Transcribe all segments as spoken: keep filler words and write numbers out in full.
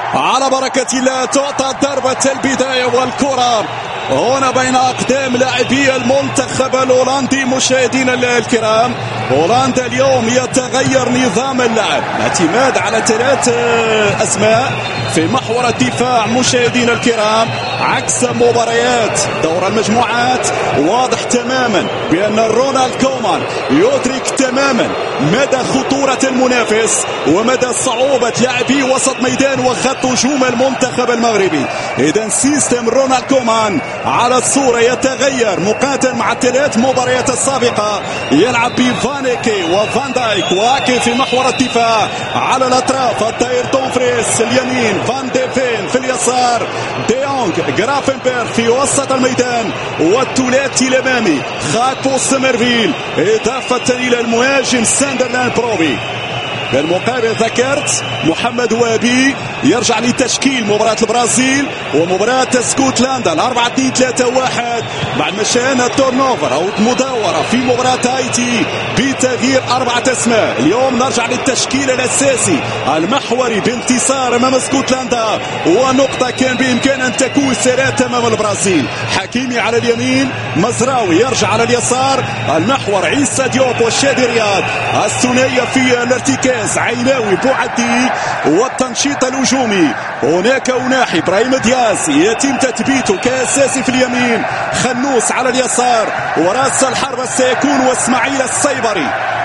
على بركة الله تعطى ضربة البداية، والكرة هنا بين أقدام لاعبي المنتخب الهولندي. مشاهدينا الكرام، هولندا اليوم يتغير نظام اللعب، اعتماد على ثلاث أسماء في محور الدفاع. مشاهدينا الكرام، عكس مباريات دور المجموعات، واضح تماما بأن رونالد كومان يدرك تماما مدى خطورة المنافس ومدى صعوبة لاعبي وسط ميدان وخط هجوم المنتخب المغربي. إذا سيستم رونالد كومان على الصورة يتغير مقارنة مع الثلاث مباريات السابقة. يلعب بفانيكي وفان دايك واكي في محور الدفاع، على الأطراف الطاير دومفريس اليمين، فان ديفين في اليسار، ديونغ غرافنبرغ في وسط الميدان، والثلاثي الأمامي خاكبو سميرفيل إضافة إلى المهاجم ساندرلاند بروفي. بالمقابل ذكرت محمد وابي يرجع لتشكيل مباراة البرازيل ومباراة اسكتلندا الأربعة اثنين ثلاثة واحد بعد ما شاهدنا تورنوفر أو مداورة في مباراة هايتي بتغيير أربعة أسماء. اليوم نرجع للتشكيل الأساسي المحوري بانتصار أمام اسكتلندا، ونقطة كان بإمكان أن تكون ثلاثة أمام البرازيل. حكيمي على اليمين، مزراوي يرجع على اليسار، المحور عيسى ديوب والشادي رياض، الثنائية في الارتكاز عيناوي بوعدي، والتنشيط الهجومي هناك وناحي ابراهيم دياز يتم تثبيته كاساسي في اليمين، خنوس على اليسار، وراس الحربة سيكون واسماعيل السيبري.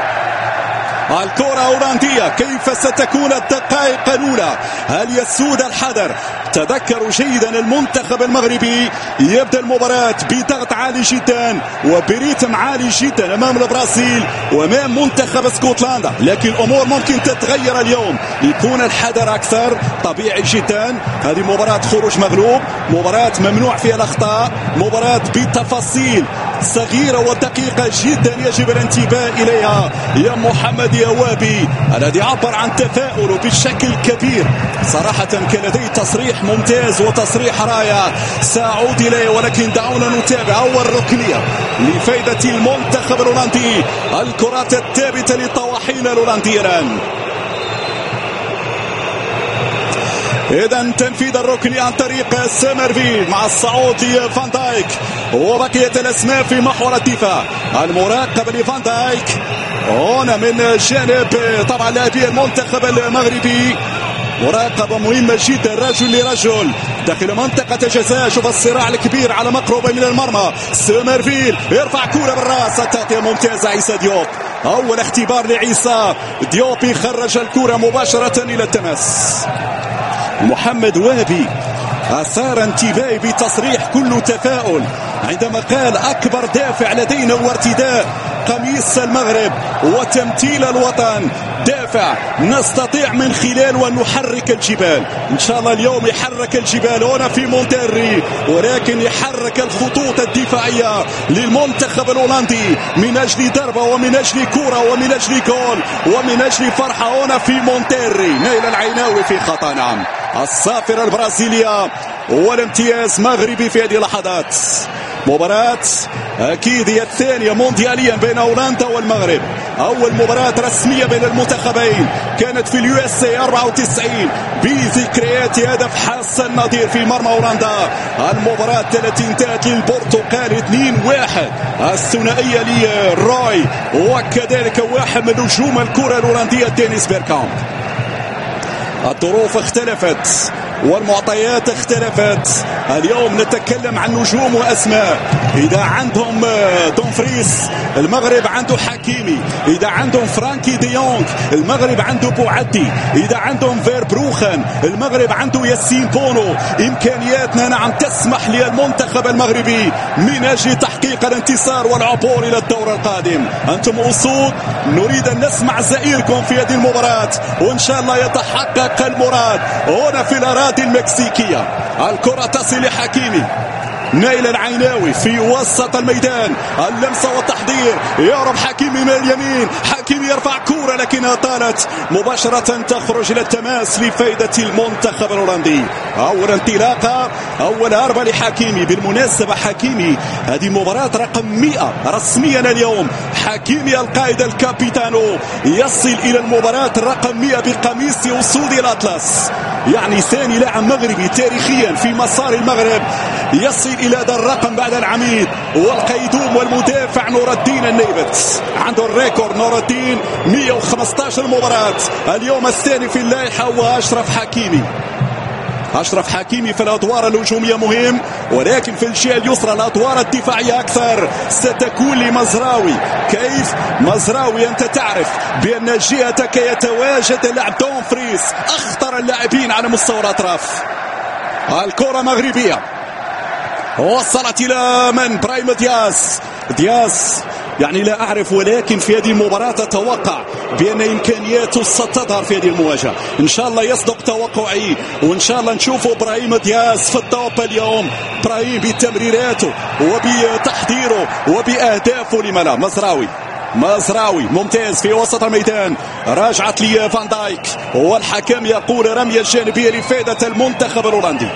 الكرة هولندية، كيف ستكون الدقائق الأولى؟ هل يسود الحذر؟ تذكروا جيدا المنتخب المغربي يبدأ المباراة بضغط عالي جدا وبريتم عالي جدا أمام البرازيل وأمام منتخب اسكتلندا، لكن الأمور ممكن تتغير اليوم، يكون الحذر أكثر. طبيعي جدا، هذه مباراة خروج مغلوب، مباراة ممنوع فيها الأخطاء، مباراة بتفاصيل صغيرة ودقيقة جدا يجب الانتباه إليها. يا محمد يا وابي الذي عبر عن تفاؤله بشكل كبير، صراحة كان لديه تصريح ممتاز وتصريح رائع سأعود إليه، ولكن دعونا نتابع أول ركنية لفائدة المنتخب الهولندي. الكرات الثابتة للطواحين الهولندية الآن. إذا تنفيذ الركني عن طريق سميرفيل مع الصعود لفان دايك وبقية الأسماء في محور الدفاع. المراقبة لفان دايك هنا من جانب طبعا لاعبي المنتخب المغربي، مراقبة مهمة جدا رجل لرجل داخل منطقة الجزاء. شوف الصراع الكبير على مقربة من المرمى. سميرفيل يرفع كرة بالراس، التغطية ممتازة عيسى ديوب، أول اختبار لعيسى ديوب، يخرج الكرة مباشرة إلى التماس. محمد وابي أثار انتباهي بتصريح كله تفاؤل عندما قال أكبر دافع لدينا هو ارتداء قميص المغرب وتمثيل الوطن، دافع نستطيع من خلاله أن نحرك الجبال. إن شاء الله اليوم يحرك الجبال هنا في مونتيري، ولكن يحرك الخطوط الدفاعية للمنتخب الهولندي من أجل ضربة ومن أجل كرة ومن أجل جول ومن أجل فرحة هنا في مونتيري. نيل العيناوي في خطأ، نعم، الصافرة البرازيلية والامتياز مغربي في هذه اللحظات. مباراة أكيد هي الثانية موندياليا بين هولندا والمغرب. أول مباراة رسمية بين المنتخبين كانت في اليو اس اي أربعة وتسعين بذكريات هدف حسن نظير في مرمى هولندا. المباراة التي انتهت للبرتغال اثنين واحد، الثنائية لروي وكذلك واحد من نجوم الكرة الهولندية دينيس بيركامب. الظروف اختلفت والمعطيات اختلفت. اليوم نتكلم عن نجوم وأسماء. إذا عندهم دومفريس المغرب عنده حكيمي، إذا عندهم فرانكي ديونغ المغرب عنده بوعدي، إذا عندهم فيربروخن المغرب عنده ياسين بونو. إمكانياتنا نعم تسمح للمنتخب المغربي من أجل تحقيق الانتصار والعبور إلى الدور القادم. أنتم أسود، نريد أن نسمع زئيركم في هذه المباراة، وإن شاء الله يتحقق المراد هنا في الأراضي المكسيكية. الكرة تصل لحكيمي، نيل العيناوي في وسط الميدان، اللمسة والتحضير، يهرب حكيمي من اليمين، حكيمي يرفع كورة لكنها طالت مباشرة تخرج إلى التماس لفائدة المنتخب الهولندي. أول انطلاقة، أول هربة لحكيمي. بالمناسبة حكيمي هذه مباراة رقم مئة رسميا اليوم. حكيمي القائد الكابيتانو يصل إلى المباراة رقم مئة بقميص أسود الأطلس. يعني ثاني لاعب مغربي تاريخيا في مسار المغرب يصل إلى هذا الرقم بعد العميد والقيدوم والمدافع نور الدين النيبت. عنده الريكورد نور الدين مئة وخمسة عشر مباراة، اليوم الثاني في اللائحة وأشرف حكيمي. أشرف حكيمي في الأدوار الهجومية مهم، ولكن في الجهة اليسرى الأدوار الدفاعية أكثر ستكون لمزراوي. كيف؟ مزراوي أنت تعرف بأن جهتك يتواجد اللاعب دومفريز أخطر اللاعبين على مستوى الأطراف. الكرة مغربية وصلت إلى من؟ برايم دياز. دياز يعني لا أعرف، ولكن في هذه المباراة أتوقع بأن إمكانياته ستظهر في هذه المواجهة. إن شاء الله يصدق توقعي، وإن شاء الله نشوفه إبراهيم دياز في التوب اليوم. إبراهيم بتمريراته وبتحضيره وبأهدافه. لما لا؟ مزراوي مزراوي ممتاز في وسط الميدان، راجعت لي فان دايك والحكم يقول رمية جانبية لفائدة المنتخب الهولندي.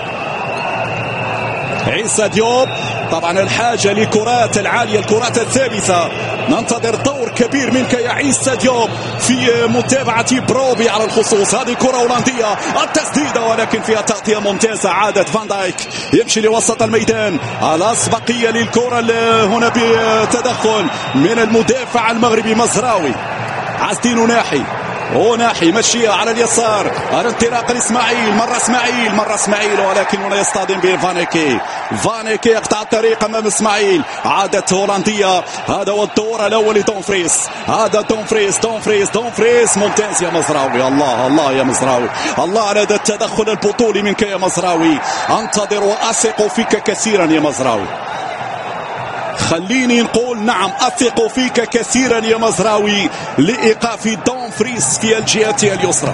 عيسى ديوب طبعا الحاجة لكرات العالية، الكرات الثابتة. ننتظر دور كبير منك يا عيسى ديوب في متابعة بروبي على الخصوص. هذه كرة هولندية، التسديدة ولكن فيها تغطية ممتازة. عادت فان دايك يمشي لوسط الميدان، الأسبقية للكرة هنا بتدخل من المدافع المغربي مزراوي. عزدين ناحي وناحي مشيها على اليسار، الانطلاق لإسماعيل، مرة إسماعيل مرة إسماعيل ولكن هنا يصطدم به فانيكي. فانيكي يقطع الطريق أمام إسماعيل. عادت هولندية، هذا هو الدور الأول لدومفريز. هذا دومفريز دومفريز دومفريز ممتاز يا مزراوي. الله الله يا مزراوي، الله على هذا التدخل البطولي منك يا مزراوي. أنتظر وأثق فيك كثيرا يا مزراوي. خليني نقول نعم، أثق فيك كثيرا يا مزراوي لإيقاف دومفريز في الجهة اليسرى.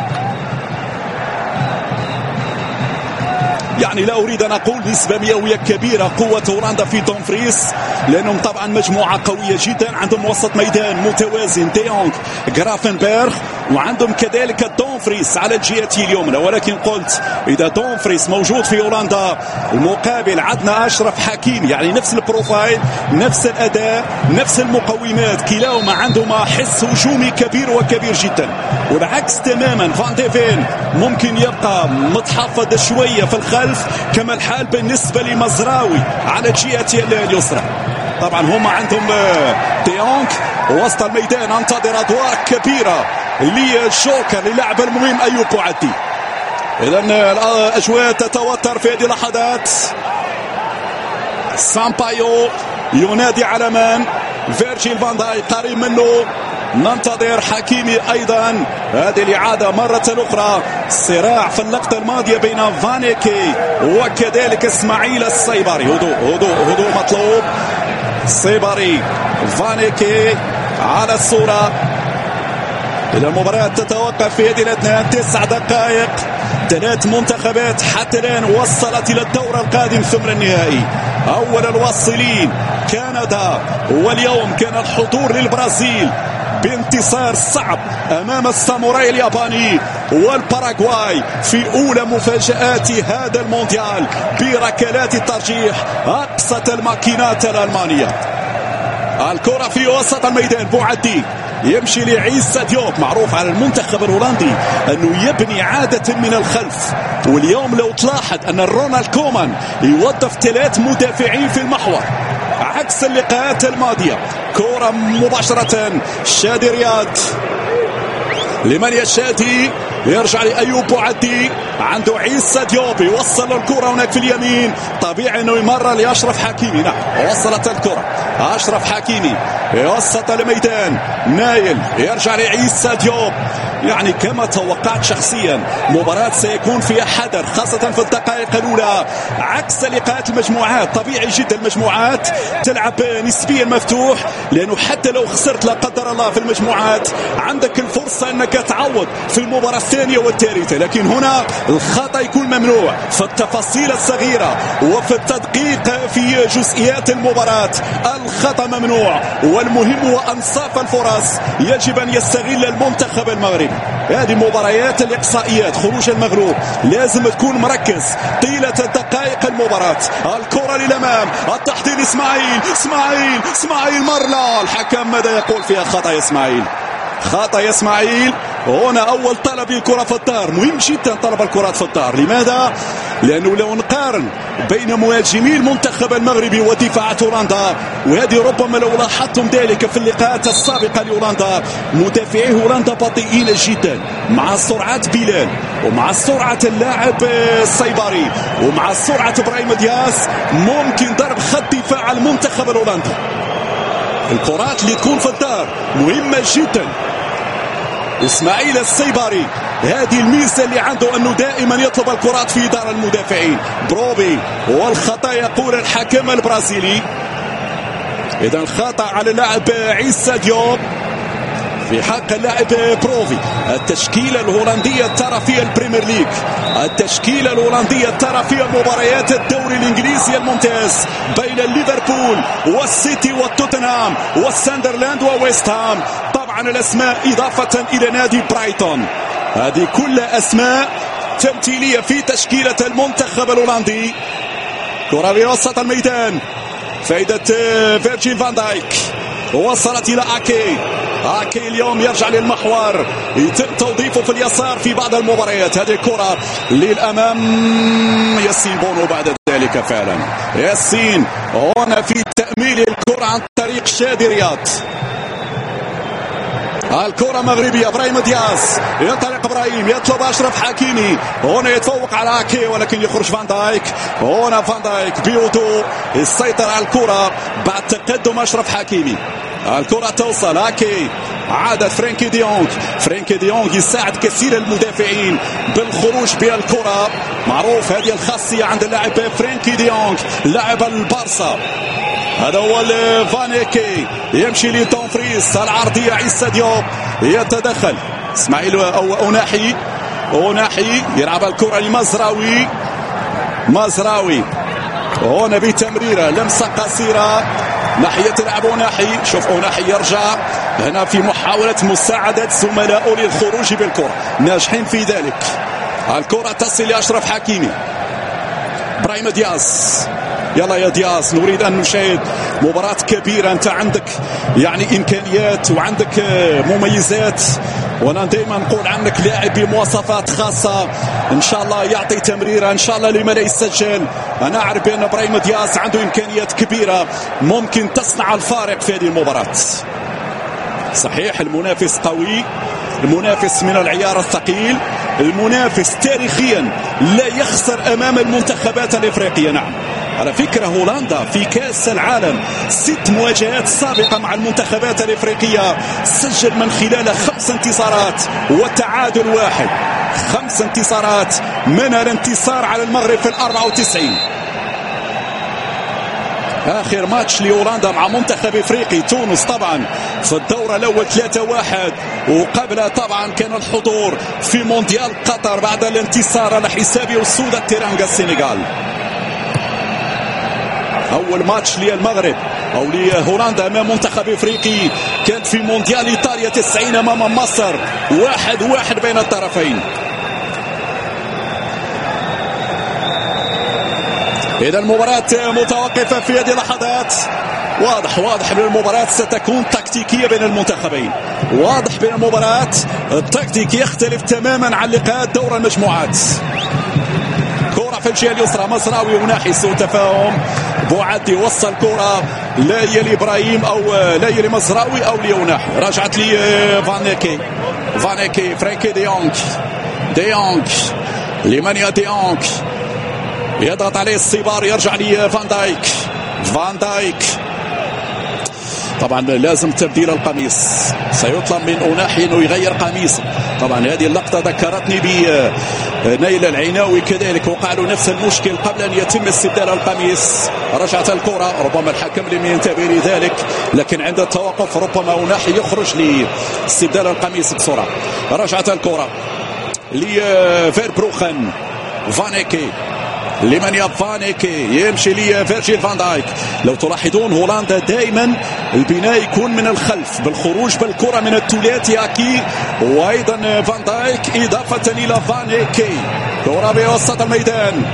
يعني لا أريد أن أقول نسبة مئوية كبيرة قوة هولندا في دومفريز، لأنهم طبعا مجموعة قوية جدا. عندهم وسط ميدان متوازن، ديونغ، غرافنبرغ، وعندهم كذلك دومفريز على الجهة اليمنى. ولكن قلت إذا دومفريز موجود في هولندا، المقابل عندنا أشرف حكيمي، يعني نفس البروفايل نفس الأداء نفس المقومات، كلاهما عندهما حس هجومي كبير وكبير جدا. والعكس تماما، فان ديفين ممكن يبقى متحفظ شوية في الخلف كما الحال بالنسبة لمزراوي على الجهة اليسرى. طبعا هم عندهم ديونغ وسط الميدان. انتظر أدوار كبيرة للجوكر للاعب المهم أيوب بوعدي. إذا الأجواء تتوتر في هذه اللحظات. سامبايو ينادي على من؟ فيرجيل فان دايك قريب منه. ننتظر حكيمي أيضا. هذه الإعادة مرة أخرى، صراع في اللقطة الماضية بين فانيكي وكذلك إسماعيل السيبري. هدوء هدوء هدوء مطلوب. السيبري فانيكي على الصورة. إذا المباراة تتوقف في هذه الأثناء تسع دقائق. ثلاث منتخبات حتى الآن وصلت إلى الدور القادم ثمن النهائي. أول الواصلين كندا، واليوم كان الحضور للبرازيل بانتصار صعب أمام الساموراي الياباني والباراغواي في أولى مفاجآت هذا المونديال بركلات الترجيح. أقصت الماكينات الألمانية. الكرة في وسط الميدان، بوعدي يمشي لعيسى ديوب. معروف على المنتخب الهولندي أنه يبني عادة من الخلف، واليوم لو تلاحظ أن رونالد كومان يوظف ثلاث مدافعين في المحور عكس اللقاءات الماضية. كرة مباشرة شادي رياض لمن يشادي، يرجع لأيوب بوعدي، عنده عيسى ديوب يوصل الكرة هناك في اليمين. طبيعي أنه يمرر لأشرف حكيمي. نعم وصلت الكرة، أشرف حكيمي يوسط الميدان، نايل يرجع لعيسى ديوب. يعني كما توقعت شخصيا مباراة سيكون فيها حذر خاصة في الدقائق الأولى عكس لقاءات المجموعات. طبيعي جدا المجموعات تلعب نسبيا مفتوح، لأنه حتى لو خسرت لا قدر الله في المجموعات عندك الفرصة أنك تعوض في المباراة الثانية والثالثة. لكن هنا الخطأ يكون ممنوع في التفاصيل الصغيرة وفي التدقيق في جزئيات المباراة. الخطأ ممنوع، والمهم هو أنصاف الفرص يجب أن يستغل المنتخب المغربي. هذه مباريات الإقصائيات، خروج المغلوب لازم تكون مركز طيلة الدقائق المباراة. الكرة للأمام، التحضير إسماعيل إسماعيل إسماعيل مرلا. الحكم ماذا يقول فيها؟ خطأ إسماعيل، خطأ إسماعيل. هنا أول طلب للكرة في الدار، مهم جدا طلب الكرات في الدار. لماذا؟ لأنه لو نقارن بين مهاجمي المنتخب المغربي ودفاعات هولندا، وهذه ربما لو لاحظتم ذلك في اللقاءات السابقة لهولندا، مدافعي هولندا بطيئين جدا مع سرعة بلال ومع سرعة اللاعب السيباري ومع سرعة إبراهيم دياز، ممكن ضرب خط دفاع المنتخب الهولندي. الكرات اللي تكون في الدار مهمة جدا. اسماعيل السيباري هذه الميزة اللي عنده أنه دائما يطلب الكرات في دار المدافعين. بروبي والخطأ يقول الحكم البرازيلي. إذا الخطأ على اللاعب عيسى ديوب في حق اللاعب بروفي. التشكيلة الهولندية ترى في البريمير ليج، التشكيلة الهولندية ترى في مباريات الدوري الإنجليزي الممتاز بين ليفربول والسيتي والتوتنهام والساندرلاند وويست هام. طبعا الأسماء إضافة إلى نادي برايتون، هذه كل أسماء تمثيلية في تشكيلة المنتخب الهولندي. كرة بوسط الميدان، فائدة فيرجيل فان دايك وصلت إلى أكي. أكي اليوم يرجع للمحور، يتم توظيفه في اليسار في بعض المباريات. هذه الكرة للأمام، ياسين بونو بعد ذلك فعلا. ياسين هنا في تأميل الكرة عن طريق شادي رياض. الكرة مغربية، إبراهيم دياز ينطلق، إبراهيم يطلب أشرف حكيمي، هنا يتفوق على أكي ولكن يخرج فان دايك. هنا فان دايك بهدوء يسيطر على الكرة بعد تقدم أشرف حكيمي. الكرة توصل أكي، عادت فرانكي ديونغ. فرانكي ديونغ يساعد كثير المدافعين بالخروج بالكرة، معروف هذه الخاصية عند اللاعب فرانكي ديونغ لاعب البارسا. هذا هو فانيكي، يمشي لتونفريس، العرضية عيسى ديوب يتدخل. اسماعيل أو أوناحي، أوناحي يلعب الكرة لمزراوي. مزراوي هنا بتمريرة، لمسة قصيرة ناحية لاعب أوناحي. شوف أوناحي يرجع هنا في محاولة مساعدة زملائه للخروج بالكرة، ناجحين في ذلك. الكرة تصل لأشرف حكيمي. إبراهيم دياز، يلا يا دياز نريد أن نشاهد مباراة كبيرة. أنت عندك يعني إمكانيات وعندك مميزات، وأنا دائما نقول عنك لاعب بمواصفات خاصة. إن شاء الله يعطي تمريرة، إن شاء الله لما لا يسجل. أنا أعرف بأن إبراهيم دياز عنده إمكانيات كبيرة ممكن تصنع الفارق في هذه المباراة. صحيح المنافس قوي، المنافس من العيار الثقيل، المنافس تاريخيا لا يخسر أمام المنتخبات الإفريقية. نعم، على فكرة هولندا في كأس العالم ست مواجهات سابقة مع المنتخبات الإفريقية، سجل من خلالها خمس انتصارات وتعادل واحد. خمس انتصارات منها الانتصار على المغرب في الأربعة وتسعين. آخر ماتش لهولندا مع منتخب إفريقي تونس طبعا في الدورة الأول ثلاثة واحد، وقبلها طبعا كان الحضور في مونديال قطر بعد الانتصار على حساب أسود التيرانغا السنغال. أول ماتش للمغرب أو لهولندا أمام منتخب إفريقي كان في مونديال إيطاليا تسعين أمام مصر، واحد واحد بين الطرفين. إذا المباراة متوقفة في هذه اللحظات. واضح واضح أن المباراة ستكون تكتيكية بين المنتخبين، واضح بين المباراة التكتيك يختلف تماما عن لقاءات دور المجموعات. كرة في الجهة اليسرى، مزراوي وناحي سوء تفاهم، بوعدي وصل كرة لا هي لإبراهيم أو لا هي لمزراوي أو ليوناحي، رجعت لي فانيكي. فانيكي فرانكي ديونغ، ديونغ لمانيا ديونغ يضغط عليه السيبار، يرجع لي فان دايك. فان دايك طبعا لازم تبديل القميص، سيطلب من أوناحي انه يغير قميصه. طبعا هذه اللقطة ذكرتني بنيل العيناوي كذلك، وقع له نفس المشكل قبل ان يتم استبدال القميص. رجعت الكرة، ربما الحكم لم ينتبه لذلك، لكن عند التوقف ربما أوناحي يخرج لاستبدال القميص بسرعة. رجعت الكرة لفيربروخن، فانيكي لمن فانيكي يمشي لي فيرجيل فان دايك. لو تلاحظون هولندا دائما البناء يكون من الخلف بالخروج بالكرة من الثلاثي أكي وأيضا فان دايك إضافة إلى فانيكي. كرة بوسط الميدان،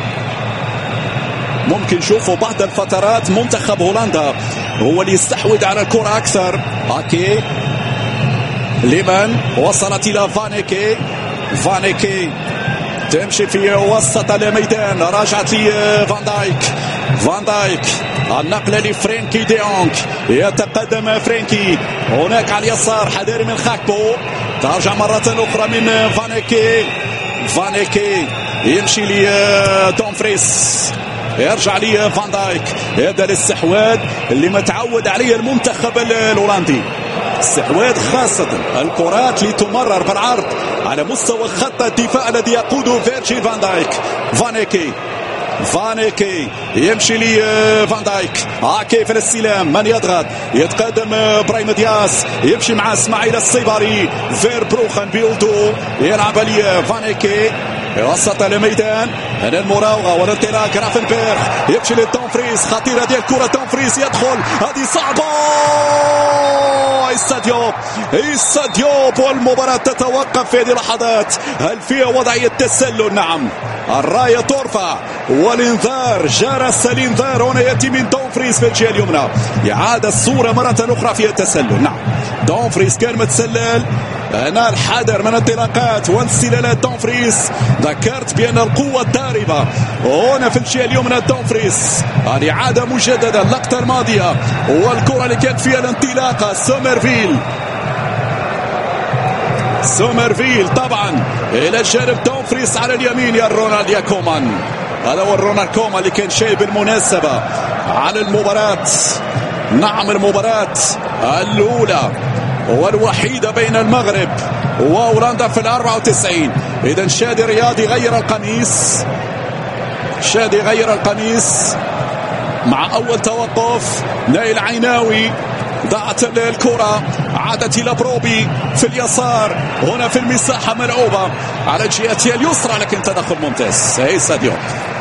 ممكن نشوفوا بعض الفترات منتخب هولندا هو اللي يستحوذ على الكرة أكثر. أكي لمن وصلت إلى فانيكي. فانيكي تمشي في وسط الميدان، رجعت لي فان دايك. فان دايك النقلة لفرانكي ديونغ، يتقدم فرانكي هناك على اليسار، حذاري من خاكبو، ترجع مرة أخرى من فانيكي. فانيكي يمشي لي دومفريس، يرجع لي فان دايك. هذا الاستحواذ اللي متعود عليه المنتخب الهولندي، استحواذ خاصة الكرات اللي تمرر بالعرض على مستوى خط الدفاع الذي يقوده فيرجيل فان دايك. فانيكي فانيكي يمشي لي فان دايك، هاكي في الاستلام، من يضغط؟ يتقدم برايم دياس، يمشي مع اسماعيل الصيباري. فيربروخن بيولدو يلعب لي فانيكي وسط الميدان. هنا المراوغه والانطلاق، رافنبيرغ يمشي لدومفريس، خطيره ديال الكره، دومفريس يدخل، هذه صعبه. إيسا ديوب إيسا ديوب والمباراة تتوقف في هذه اللحظات. هل فيها وضعية تسلل؟ نعم، الراية ترفع والانذار، جرس الانذار هنا يأتي من دومفريس في الجهة اليمنى. إعادة الصورة مرة أخرى فيها التسلل. نعم، دومفريس كان متسلل، هنا الحذر من انطلاقات واستلالات دومفريس. ذكرت بأن القوة الضاربة هنا في الجهة اليمنى دومفريس. الإعادة مجددا، اللقطة الماضية والكرة اللي كانت فيها الانطلاقة. سومرفيل سومرفيل طبعا إلى جانب دومفريس على اليمين يا رونالد يا كومان. هذا هو رونالد كومان اللي كان شايف بالمناسبة على المباراة. نعم، المباراة الأولى والوحيدة بين المغرب وهولندا في الأربعة وتسعين. إذا شادي رياضي غير القميص، شادي غير القميص مع أول توقف. نايل عيناوي ضاعت الكرة، عادت إلى بروبي في اليسار، هنا في المساحة ملعوبة على الجهة اليسرى، لكن تدخل ممتاز. إيسا ديوب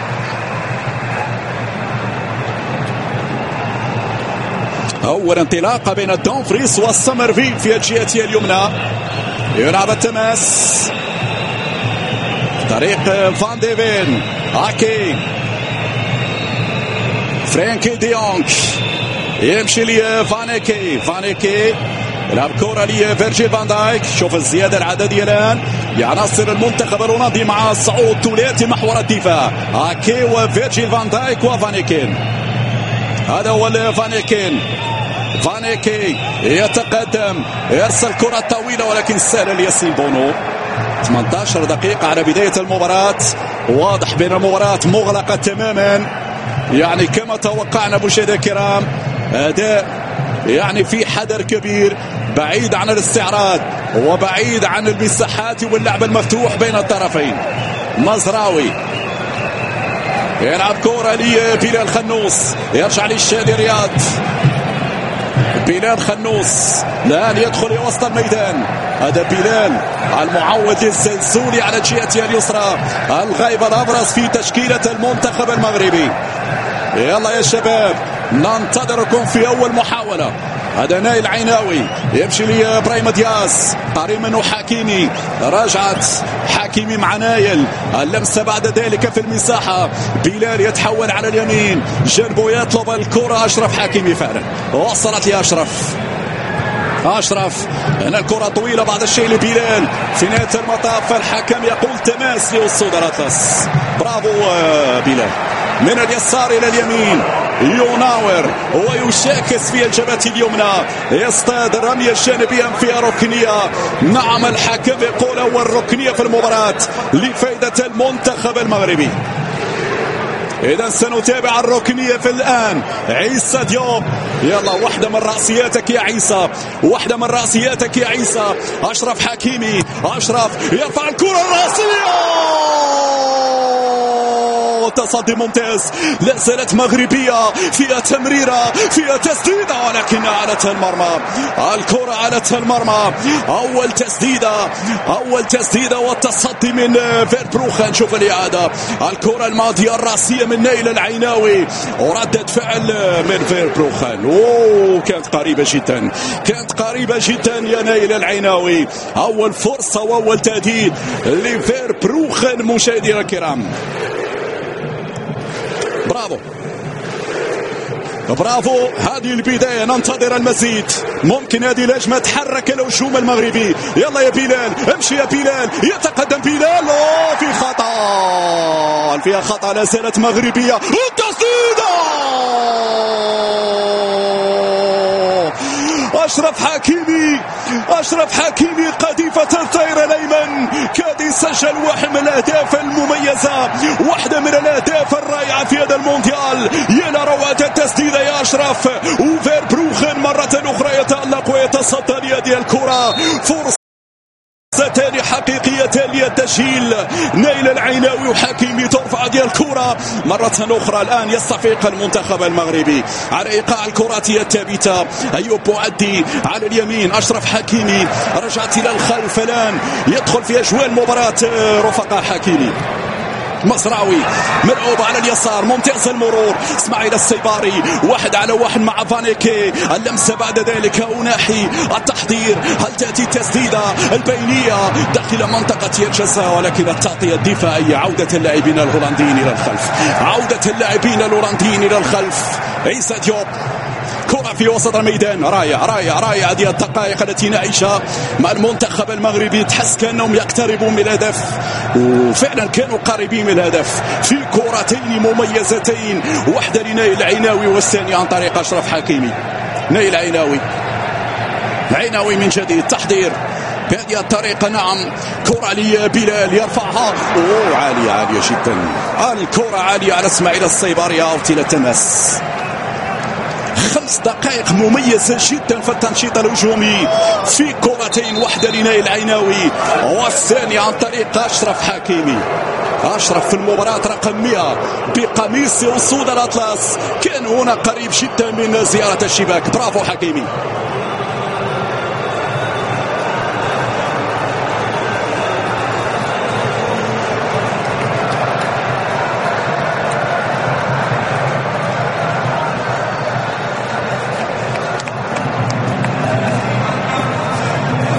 أول انطلاقة بين دومفريس والسمرفيل في الجهة اليمنى. يلعب التماس طريق فان ديفين، هاكي فرانكي ديونغ يمشي لي فانيكي. فانيكي يلعب كرة لي فيرجيل فان دايك. شوف الزيادة العددية الآن لعناصر المنتخب الهولندي مع صعود ثلاثي محور الدفاع، هاكي وفيرجيل فان دايك وفانيكين. هذا هو فانيكين. فانيكي يتقدم، يرسل كرة طويلة ولكن سهل لياسين بونو. ثمانية عشر دقيقة على بداية المباراة، واضح بين المباراة مغلقة تماما، يعني كما توقعنا مشاهدينا الكرام. أداء يعني في حذر كبير، بعيد عن الاستعراض وبعيد عن المساحات واللعب المفتوح بين الطرفين. مزراوي يلعب كرة لبلال خنوس، يرجع للشادي رياض. بلال خنوس الآن يدخل وسط الميدان. هذا بلال المعوض الزلزولي على الجهة اليسرى، الغيب الأبرز في تشكيلة المنتخب المغربي. يلا يا شباب، ننتظركم في أول محاولة. هذا نايل عيناوي يمشي لي ابراهيم دياز، قريب منه حكيمي، راجعت حكيمي مع نايل، اللمسه بعد ذلك في المساحه. بلال يتحول على اليمين، جنبه يطلب الكره اشرف حكيمي، فعلا وصلت لاشرف. اشرف هنا الكره طويله بعد الشيء لبلال، في نهايه المطاف الحكم يقول تماس لأسود الأطلس. برافو بلال، من اليسار الى اليمين يناور ويشاكس في الجبهة اليمنى، يصطاد الرمية الجانبية فيها ركنية. نعم، الحكم يقول أول ركنية في المباراة لفائدة المنتخب المغربي. إذا سنتابع الركنية في الآن. عيسى ديوب، يلا واحدة من رأسياتك يا عيسى، واحدة من رأسياتك يا عيسى. أشرف حكيمي، أشرف يرفع الكرة الرأسية، تصدي ممتاز، لا زالت مغربية، فيها تمريرة، فيها تسديدة، ولكن علت المرمى. الكرة علت المرمى. أول تسديدة، أول تسديدة والتصدي من فيربروخن. شوف الإعادة، الكرة الماضية الرأسية من نايل العيناوي، وردة فعل من فيربروخن. أوه، كانت قريبة جدا، كانت قريبة جدا يا نايل العيناوي. أول فرصة وأول تهديد لفيربروخن مشاهدينا الكرام. برافو، برافو، هذه البداية، ننتظر المزيد. ممكن هذه الهجمة تحرك الهجوم المغربي. يلا يا بلال، امشي يا بلال، يتقدم بلال. أوه، في خطأ، فيها خطأ، لا زالت مغربية. التسديدة، أشرف حكيمي، أشرف حكيمي قذيفة الطير الأيمن، كاد يسجل واحد من الأهداف المميزة، واحدة من الأهداف الرائعة في هذا المونديال. يا لروعة التسديدة يا أشرف، وفير بروخن مرة أخرى يتألق ويتصدى لهذه الكرة. فرصة ثانية حقيقية للتسجيل. نايل العيناوي وحكيمي ترفع هذه الكرة مرة أخرى. الآن يستفيق المنتخب المغربي على إيقاع الكرات الثابتة. أيوب بوعدي على اليمين، أشرف حكيمي رجعت إلى الخلف، الآن يدخل في أجواء المباراة رفقة حكيمي. مزراوي ملعوب على اليسار، ممتاز المرور. اسماعيل السيباري واحد على واحد مع فانيكي، اللمسة بعد ذلك أوناحي، التحضير، هل تأتي التسديدة البينية داخل منطقة الجزاء، ولكن التغطية الدفاعية. عودة اللاعبين الهولنديين إلى الخلف، عودة اللاعبين الهولنديين إلى الخلف. عيسى ديوب، كرة في وسط الميدان، رائع رائع رائع. هذه الدقائق التي نعيشها مع المنتخب المغربي، تحس كأنهم يقتربون من الهدف، وفعلا كانوا قريبين من الهدف في كرتين مميزتين، واحدة لنايل العيناوي والثانية عن طريق أشرف حكيمي. نايل العيناوي، العيناوي من جديد، تحضير بهذه الطريقة. نعم، كرة لبلال يرفعها، أوه عالية عالية جدا، الكرة عالية على اسماعيل السيباري، أوت إلى التماس. خمس دقائق مميزة جدا في التنشيط الهجومي في كرتين، واحدة لنايل العيناوي والثانية عن طريق أشرف حكيمي. أشرف في المباراة رقم مئة بقميص أسود الأطلس كان هنا قريب جدا من زيارة الشباك. برافو حكيمي.